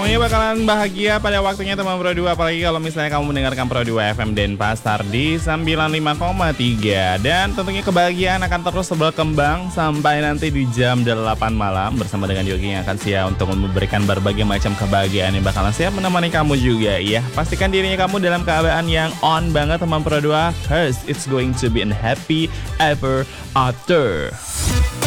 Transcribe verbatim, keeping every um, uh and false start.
Semuanya bakalan bahagia pada waktunya teman Pro dua. Apalagi kalau misalnya kamu mendengarkan Pro dua F M Denpasar di sembilan puluh lima koma tiga. Dan tentunya kebahagiaan akan terus berkembang sampai nanti di jam delapan malam bersama dengan Yogi yang akan siap untuk memberikan berbagai macam kebahagiaan yang bakalan siap menemani kamu juga ya. Pastikan dirinya kamu dalam keadaan yang on banget teman Pro dua, cause it's going to be a happy ever after.